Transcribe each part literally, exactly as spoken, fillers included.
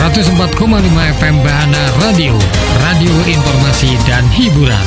seratus empat koma lima F M Bahana Radio, radio informasi dan hiburan.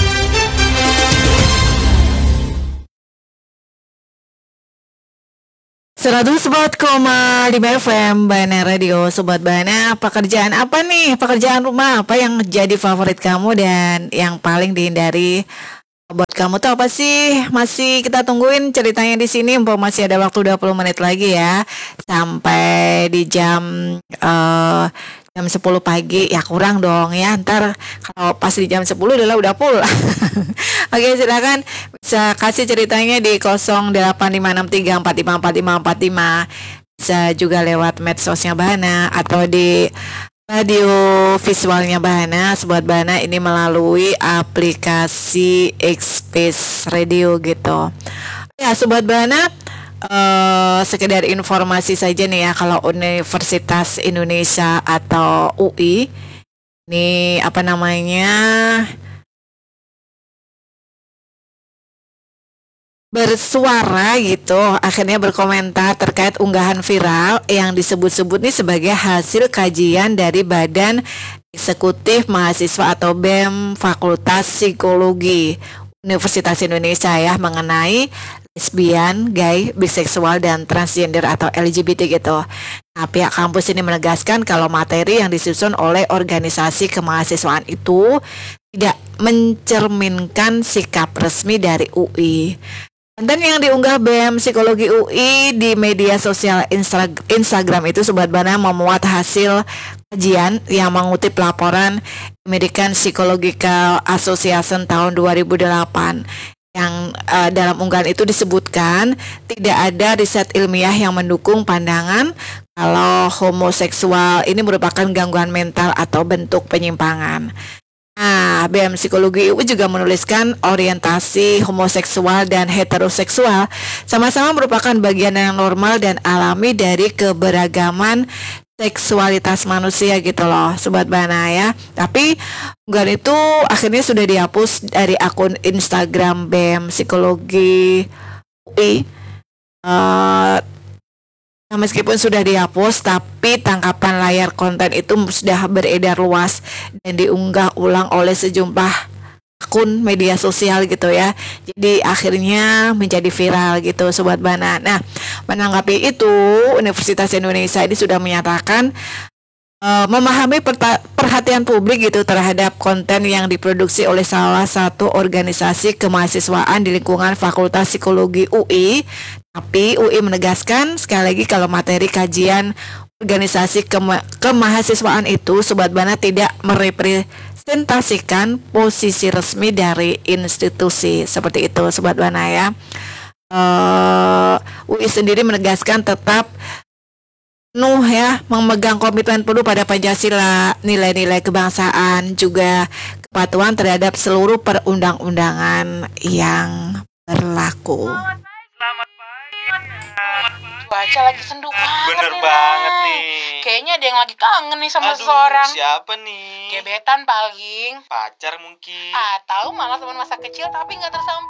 seratus empat koma lima F M Bahana Radio. Sobat Bahana, pekerjaan apa nih? Pekerjaan rumah apa yang jadi favorit kamu dan yang paling dihindari buat kamu tuh apa sih? Masih kita tungguin ceritanya di sini. Mumpung masih ada waktu dua puluh menit lagi ya, sampai di jam uh, jam sepuluh pagi. Ya kurang dong ya, ntar kalau pas di jam sepuluh udah udah pulang. Oke, silakan bisa kasih ceritanya di nol delapan lima enam tiga empat lima empat lima empat lima. Bisa juga lewat medsosnya Bahana atau di radio visualnya Bahana. Sobat Bahana ini melalui aplikasi X-Space Radio gitu. Ya Sobat Bahana, uh, sekedar informasi saja nih ya, kalau Universitas Indonesia atau U I ini apa namanya bersuara gitu, akhirnya berkomentar terkait unggahan viral yang disebut-sebut nih sebagai hasil kajian dari Badan Eksekutif Mahasiswa atau B E M Fakultas Psikologi Universitas Indonesia ya, mengenai lesbian, gay, biseksual, dan transgender atau L G B T gitu. Nah, pihak kampus ini menegaskan kalau materi yang disusun oleh organisasi kemahasiswaan itu tidak mencerminkan sikap resmi dari U I. Konten yang diunggah B E M Psikologi U I di media sosial Insta- Instagram itu Sobat Bahana memuat hasil kajian yang mengutip laporan American Psychological Association tahun dua ribu delapan. Yang uh, dalam unggahan itu disebutkan tidak ada riset ilmiah yang mendukung pandangan kalau homoseksual ini merupakan gangguan mental atau bentuk penyimpangan. Nah, B E M Psikologi U I juga menuliskan orientasi homoseksual dan heteroseksual sama-sama merupakan bagian yang normal dan alami dari keberagaman seksualitas manusia gitu loh Sobat Bahana ya. Tapi unggahan itu akhirnya sudah dihapus dari akun Instagram B E M Psikologi U I. uh, Nah, meskipun sudah dihapus, tapi tangkapan layar konten itu sudah beredar luas dan diunggah ulang oleh sejumlah akun media sosial gitu ya. Jadi akhirnya menjadi viral gitu Sobat Bahana. Nah, menanggapi itu, Universitas Indonesia ini sudah menyatakan uh, memahami perta- perhatian publik gitu terhadap konten yang diproduksi oleh salah satu organisasi kemahasiswaan di lingkungan Fakultas Psikologi U I. Tapi U I menegaskan sekali lagi kalau materi kajian organisasi kema- kemahasiswaan itu Sobat Bahana tidak merepresentasikan posisi resmi dari institusi. Seperti itu Sobat Bahana ya. uh, U I sendiri menegaskan tetap penuh ya memegang komitmen penuh pada Pancasila, nilai-nilai kebangsaan, juga kepatuhan terhadap seluruh perundang-undangan yang berlaku. Cuaca lagi sendu banget. Bener nih, banget Nay. nih. Kayaknya ada yang lagi kangen nih sama Aduh, seseorang. siapa nih? Gebetan paling. Pacar mungkin. Atau malah teman masa kecil tapi nggak tersampai.